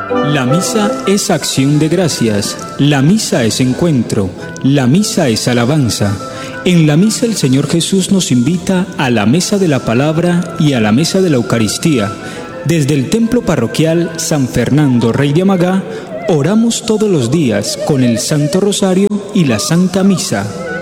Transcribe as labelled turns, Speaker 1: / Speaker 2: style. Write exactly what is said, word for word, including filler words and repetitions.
Speaker 1: La misa es acción de gracias, la misa es encuentro, la misa es alabanza. En la misa el Señor Jesús nos invita a la mesa de la palabra y a la mesa de la Eucaristía. Desde el templo parroquial San Fernando, Rey de Amagá, oramos todos los días con el Santo Rosario y la Santa Misa.